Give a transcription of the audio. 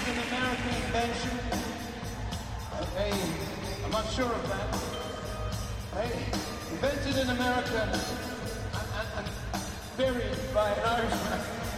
an American invention? Hey, I'm not sure of that. Hey, invented in America and buried by an Irishman.